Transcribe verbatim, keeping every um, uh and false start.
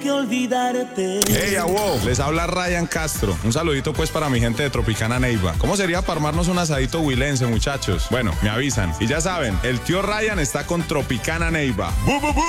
que olvidarte. Hey, abuelo, les habla Ryan Castro. Un saludito pues para mi gente de Tropicana Neiva. ¿Cómo sería para armarnos un asadito huilense, muchachos? Bueno, me avisan. Y ya saben, el tío Ryan está con Tropicana Neiva. ¡Bu, bu, bu!